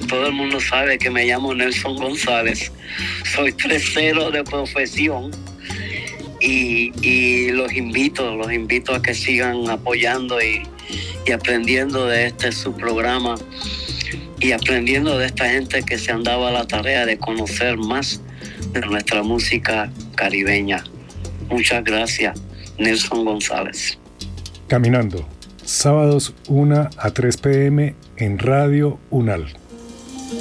todo el mundo sabe que me llamo Nelson González. Soy 3-0 de profesión y los invito a que sigan apoyando y aprendiendo de su programa y aprendiendo de esta gente que se han dado a la tarea de conocer más de nuestra música caribeña. Muchas gracias, Nelson González. Caminando, sábados 1 a 3 p.m. en Radio UNAL.